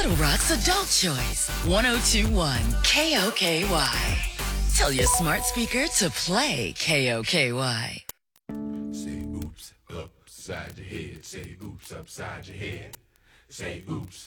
Little Rock's Adult Choice. 1021 KOKY. Tell your smart speaker to play KOKY. Say oops upside your head. Say oops upside your head. Say oops